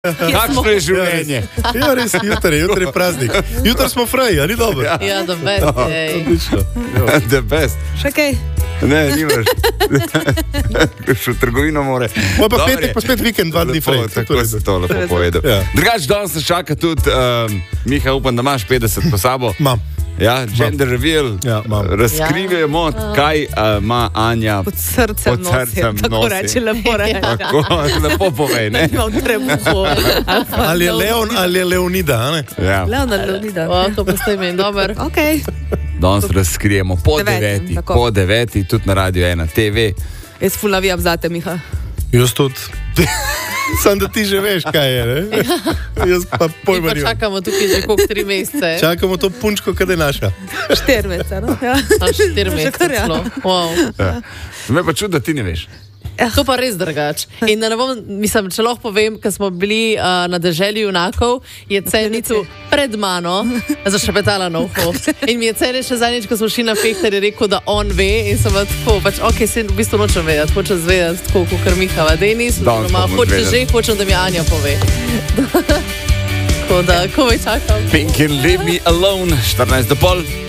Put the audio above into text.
Kakšno je življenje? Ja, res, jutri je praznik. Jutri smo fraji, ali dobro? Ja, the best. Odlično. The best. Še kaj? Ne, nimaš. Še v trgovino more. Moj pa petek, pa spet vikend, 2 dni fraji. Tako si to lepo povedal. Ja. Drugač, danes se čaka tudi, Miha, upam, da imaš 50 po sabo. Mam. Ja, gender reveal. Ja, imam. Razkrivamo, kaj ima Anja Pod srcem nosi. Tako reče, lepo reče. Tako, lepo povej, ne? Imam trebuho. Ali je Leon, ali je Leonida, ne? Ja. Leon ali Leonida. To postoji meni, dober. Ok. Danes razkrijemo po 9, tako. po 9, tudi na Radio 1 TV. Jaz ful navijam zate, Miha. Jaz tudi. Sam da ti že veš, kaj je, ne? Jaz pa Mi pojma pa nimam. čakamo tukaj že koliko 3 mesece. Čakamo to punčko, kad je naša. 4 mesece, no? Ja. 4 Že mesece kar, ja. celo. Wow. Ja. Me pa čudi, da ti ne veš. To pa res drugač. In da ne bom, mislim, če lahko povem, ko smo bili na deželi junakov, je Cenicu pred mano zašepetala na uho. In mi je Cenic še zadnjič, ko smo šli na Fehter, je rekel, da on ve in sem tako, pač, ok, se v bistvu nočem vedeti, hočem zvedeti, tako kot Mihava Denis, hočem, da mi Anja pove. Tako da, ko me čakam. Pink and Leave Me Alone, 14:30.